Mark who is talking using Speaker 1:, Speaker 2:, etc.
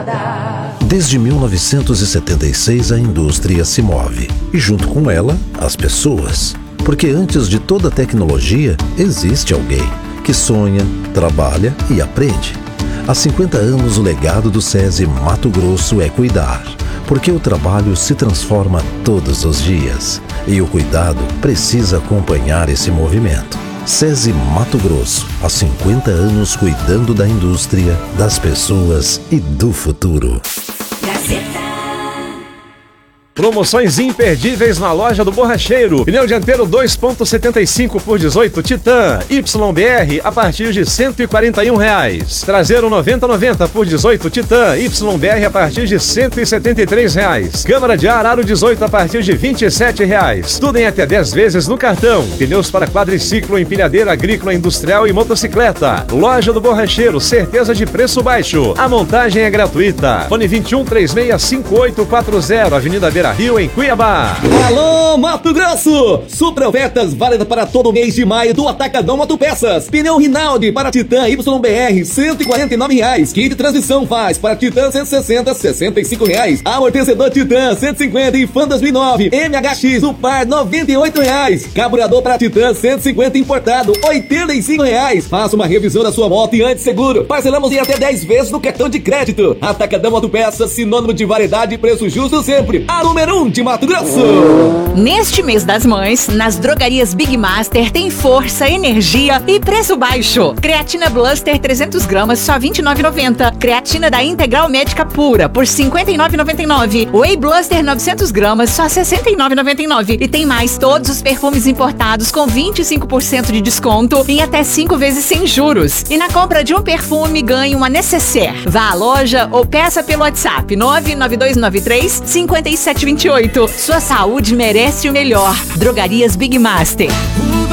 Speaker 1: Desde 1976 a indústria se move e junto com ela as pessoas. Porque antes de toda tecnologia existe alguém que sonha, trabalha e aprende. Há 50 anos o legado do SESI Mato Grosso é cuidar. Porque o trabalho se transforma todos os dias e o cuidado precisa acompanhar esse movimento. SESI Mato Grosso, há 50 anos cuidando da indústria, das pessoas e do futuro.
Speaker 2: Promoções imperdíveis na loja do Borracheiro. Pneu dianteiro 2.75 por 18 Titan YBR a partir de R$ 141. Traseiro 90/90 por 18 Titan YBR a partir de R$ 173. Câmara de ar aro 18 a partir de R$ 27. Tudo em até 10 vezes no cartão. Pneus para quadriciclo, empilhadeira agrícola, industrial e motocicleta. Loja do Borracheiro, certeza de preço baixo. A montagem é gratuita. Fone 21365840, Avenida Beira Rio, em Cuiabá.
Speaker 3: Alô, Mato Grosso! Super ofertas válidas para todo mês de maio do Atacadão Autopeças. Pneu Rinaldi para Titan YBR, R$ 149. Kit de transmissão faz para Titan 160, R$ 65. Amortecedor Titan 150 e Fan 2009. MHX no par, R$ 98. Carburador para Titan 150 importado, R$ 85. Faça uma revisão da sua moto e antes seguro. Parcelamos em até 10 vezes no cartão de crédito. Atacadão Autopeças, sinônimo de variedade e preço justo sempre. Número 1 de Mato Grosso.
Speaker 4: Neste mês das mães, nas drogarias Big Master tem força, energia e preço baixo. Creatina Bluster 300 gramas só R$ 29,90. Creatina da Integral Médica Pura por R$ 59,99. Whey Bluster 900 gramas só R$ 69,99. E tem mais todos os perfumes importados com 25% de desconto em até 5 vezes sem juros. E na compra de um perfume ganhe uma necessaire. Vá à loja ou peça pelo WhatsApp 99293 5728. Sua saúde merece o melhor. Drogarias Big Master.